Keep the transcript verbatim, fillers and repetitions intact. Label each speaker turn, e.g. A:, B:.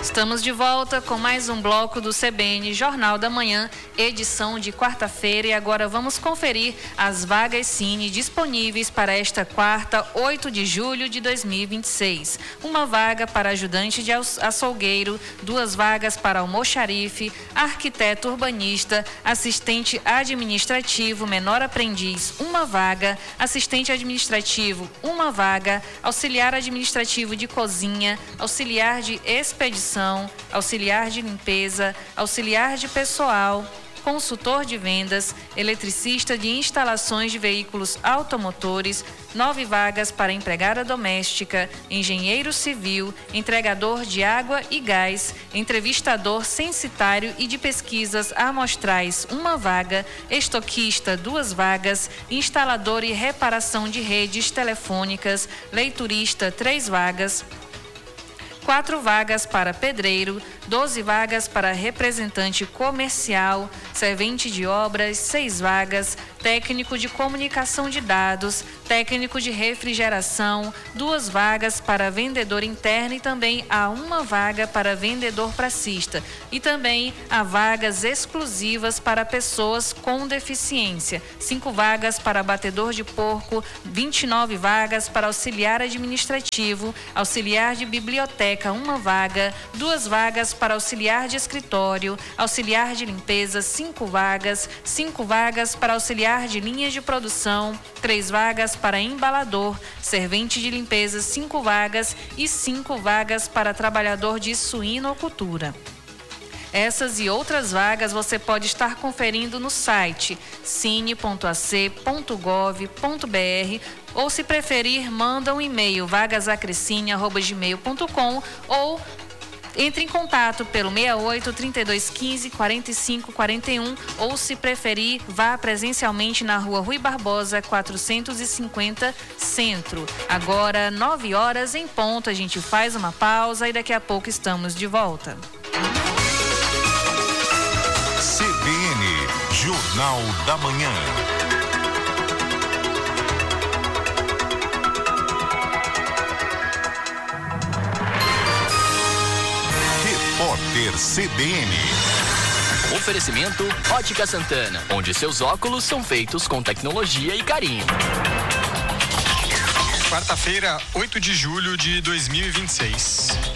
A: Estamos de volta com mais um bloco do C B N Jornal da Manhã, edição de quarta-feira, e agora vamos conferir as vagas Cine disponíveis para esta quarta, oito de julho de dois mil e vinte e seis. Uma vaga para ajudante de açougueiro, duas vagas para almoxarife, arquiteto urbanista, assistente administrativo, menor aprendiz, uma vaga, assistente administrativo, uma vaga, auxiliar administrativo de cozinha, auxiliar de expedição, auxiliar de limpeza, auxiliar de pessoal, consultor de vendas, eletricista de instalações de veículos automotores, nove vagas para empregada doméstica, engenheiro civil, entregador de água e gás, entrevistador censitário e de pesquisas amostrais, uma vaga, estoquista, duas vagas, instalador e reparação de redes telefônicas, leiturista, três vagas, quatro vagas para pedreiro, doze vagas para representante comercial, servente de obras, seis vagas, técnico de comunicação de dados, técnico de refrigeração, duas vagas para vendedor interno e também há uma vaga para vendedor pracista. E também há vagas exclusivas para pessoas com deficiência, cinco vagas para batedor de porco, vinte e nove vagas para auxiliar administrativo, auxiliar de biblioteca, uma vaga, duas vagas para auxiliar de escritório, auxiliar de limpeza, cinco vagas, cinco vagas para auxiliar de linhas de produção, três vagas para embalador, servente de limpeza, cinco vagas e cinco vagas para trabalhador de suinocultura. Essas e outras vagas você pode estar conferindo no site cine ponto a c ponto gov ponto b r ou, se preferir, manda um e-mail vagas acrescine arroba gmail ponto com ou entre em contato pelo seis oito, trinta e dois, quinze, quarenta e cinco, quarenta e um ou, se preferir, vá presencialmente na rua Rui Barbosa, quatrocentos e cinquenta, Centro. Agora, nove horas em ponto, a gente faz uma pausa e daqui a pouco estamos de volta.
B: C B N Jornal da Manhã. Repórter C B N.
C: Oferecimento Ótica Santana, onde seus óculos são feitos com tecnologia e carinho.
D: Quarta-feira, oito de julho de dois mil e vinte e seis.